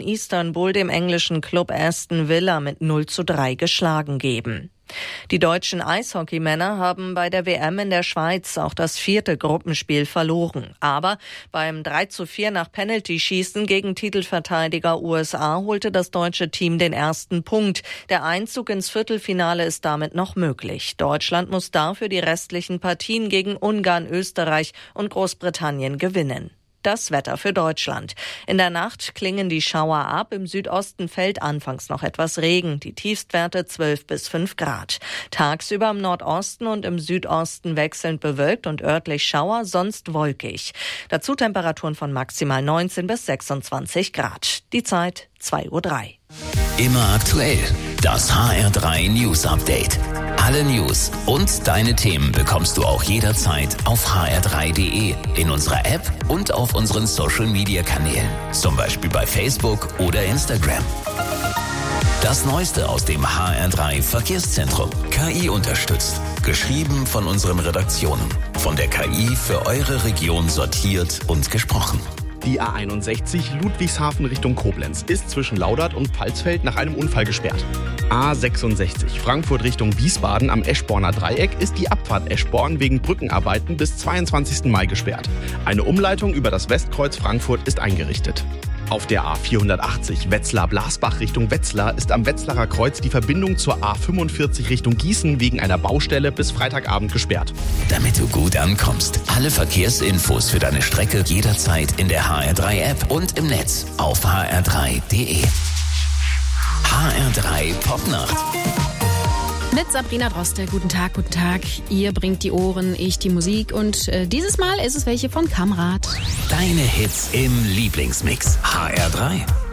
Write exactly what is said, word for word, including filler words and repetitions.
Istanbul dem englischen Club Aston Villa mit null zu drei geschlagen geben. Die deutschen Eishockeymänner haben bei der W M in der Schweiz auch das vierte Gruppenspiel verloren. Aber beim drei zu vier nach Penaltyschießen gegen Titelverteidiger U S A holte das deutsche Team den ersten Punkt. Der Einzug ins Viertelfinale ist damit noch möglich. Deutschland muss dafür die restlichen Partien gegen Ungarn, Österreich und Großbritannien gewinnen. Das Wetter für Deutschland. In der Nacht klingen die Schauer ab. Im Südosten fällt anfangs noch etwas Regen. Die Tiefstwerte zwölf bis fünf Grad. Tagsüber im Nordosten und im Südosten wechselnd bewölkt und örtlich Schauer, sonst wolkig. Dazu Temperaturen von maximal neunzehn bis sechsundzwanzig Grad. Die Zeit zwei Uhr drei. Immer aktuell. Das H R drei News Update. Alle News und deine Themen bekommst du auch jederzeit auf h r drei punkt d e, in unserer App und auf unseren Social Media Kanälen. Zum Beispiel bei Facebook oder Instagram. Das Neueste aus dem H R drei Verkehrszentrum. K I unterstützt. Geschrieben von unseren Redaktionen. Von der K I für eure Region sortiert und gesprochen. Die A einundsechzig Ludwigshafen Richtung Koblenz ist zwischen Laudert und Pfalzfeld nach einem Unfall gesperrt. A sechsundsechzig Frankfurt Richtung Wiesbaden am Eschborner Dreieck ist die Abfahrt Eschborn wegen Brückenarbeiten bis zweiundzwanzigsten Mai gesperrt. Eine Umleitung über das Westkreuz Frankfurt ist eingerichtet. Auf der A vierhundertachtzig Wetzlar-Blasbach Richtung Wetzlar ist am Wetzlarer Kreuz die Verbindung zur A fünfundvierzig Richtung Gießen wegen einer Baustelle bis Freitagabend gesperrt. Damit du gut ankommst, alle Verkehrsinfos für deine Strecke jederzeit in der H R drei App und im Netz auf h r drei punkt d e. H R drei Popnacht. Mit Sabrina Droste. Guten Tag, guten Tag. Ihr bringt die Ohren, ich die Musik und äh, dieses Mal ist es welche von Kamrat. Deine Hits im Lieblingsmix. H R drei.